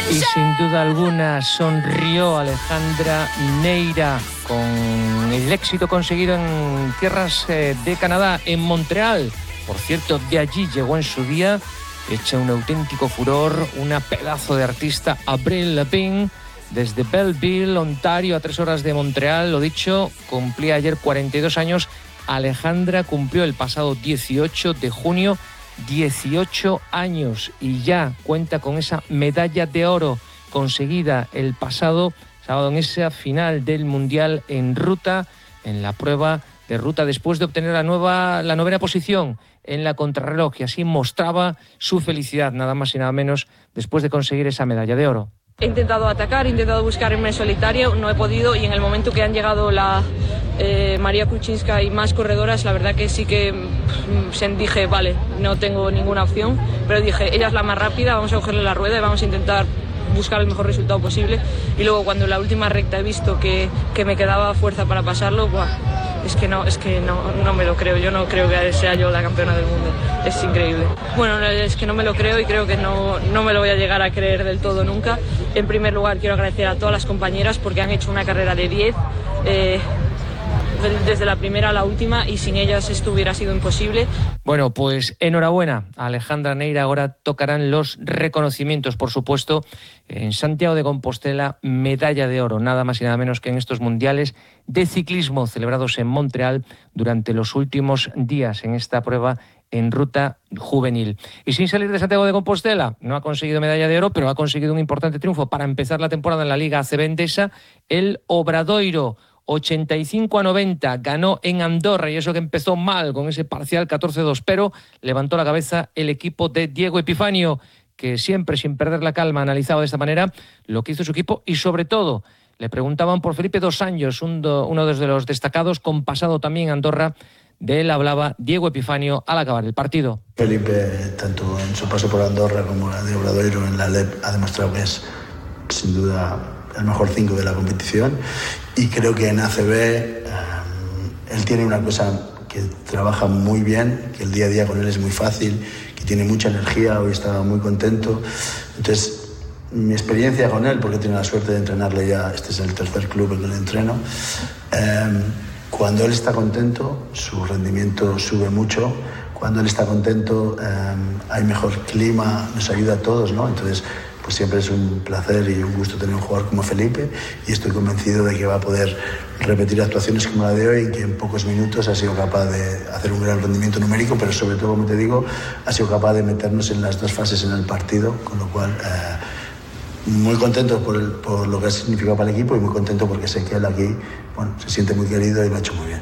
Y sin duda alguna sonrió Alejandra Neira con el éxito conseguido en tierras de Canadá, en Montreal. Por cierto, de allí llegó en su día, hecha un auténtico furor, una pedazo de artista, Avril Lavigne, desde Belleville, Ontario, a 3 horas de Montreal. Lo dicho, cumplía ayer 42 años. Alejandra cumplió el pasado 18 de junio 18 años y ya cuenta con esa medalla de oro conseguida el pasado sábado en esa final del Mundial en ruta, en la prueba de ruta, después de obtener la 9ª posición en la contrarreloj, y así mostraba su felicidad, nada más y nada menos, después de conseguir esa medalla de oro. He intentado atacar, he intentado buscarme en solitario, no he podido, y en el momento que han llegado María Kuchinska y más corredoras, la verdad que sí que dije, vale, no tengo ninguna opción, pero dije, ella es la más rápida, vamos a cogerle la rueda y vamos a intentar buscar el mejor resultado posible. Y luego cuando en la última recta he visto que me quedaba fuerza para pasarlo, es que no me lo creo. Yo no creo que sea yo la campeona del mundo. Es increíble. Bueno, es que no me lo creo y creo que no me lo voy a llegar a creer del todo nunca. En primer lugar, quiero agradecer a todas las compañeras porque han hecho una carrera de 10, desde la primera a la última, y sin ellas esto hubiera sido imposible. Bueno, pues enhorabuena a Alejandra Neira. Ahora tocarán los reconocimientos, por supuesto, en Santiago de Compostela, medalla de oro, nada más y nada menos que en estos mundiales de ciclismo celebrados en Montreal durante los últimos días en esta prueba en ruta juvenil. Y sin salir de Santiago de Compostela, no ha conseguido medalla de oro, pero ha conseguido un importante triunfo para empezar la temporada en la Liga ACB Endesa, el Obradoiro. 85-90, ganó en Andorra, y eso que empezó mal con ese parcial 14-2, pero levantó la cabeza el equipo de Diego Epifanio, que siempre, sin perder la calma, analizaba de esta manera lo que hizo su equipo, y sobre todo le preguntaban por Felipe Dos Anjos, uno de los destacados con pasado también en Andorra. De él hablaba Diego Epifanio al acabar el partido. Felipe, tanto en su paso por Andorra como la de Obradoiro en la LEP, ha demostrado que es sin duda el mejor 5 de la competición, y creo que en ACB él tiene una cosa que trabaja muy bien, que el día a día con él es muy fácil, que tiene mucha energía. Hoy estaba muy contento. Entonces, mi experiencia con él, porque he tenido la suerte de entrenarle ya, este es el 3er club en el que le entreno, cuando él está contento, su rendimiento sube mucho. Cuando él está contento, hay mejor clima, nos ayuda a todos, ¿no? Entonces, pues siempre es un placer y un gusto tener un jugador como Felipe, y estoy convencido de que va a poder repetir actuaciones como la de hoy, y que en pocos minutos ha sido capaz de hacer un gran rendimiento numérico, pero sobre todo, como te digo, ha sido capaz de meternos en las 2 fases en el partido, con lo cual muy contento por lo que ha significado para el equipo, y muy contento porque sé que él aquí se siente muy querido y lo ha hecho muy bien.